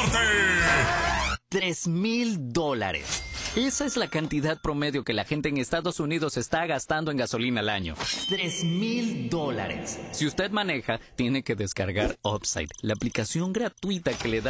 transporte. $3,000. Esa es la cantidad promedio que la gente en Estados Unidos está gastando en gasolina al año. $3,000. Si usted maneja, tiene que descargar Upside, la aplicación gratuita que le da